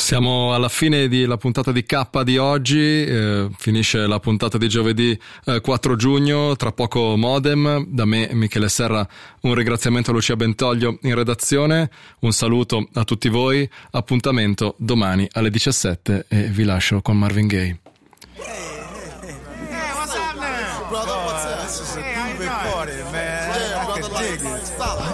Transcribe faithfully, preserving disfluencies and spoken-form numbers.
Siamo alla fine della puntata di K di oggi, eh, finisce la puntata di giovedì eh, quattro giugno, tra poco Modem, da me Michele Serra un ringraziamento a Lucia Bentoglio in redazione, un saluto a tutti voi, appuntamento domani alle diciassette e vi lascio con Marvin Gaye. Hey, what's up now? Brother, what's up? This is a groovy party, man. Yeah, brother, like, stop.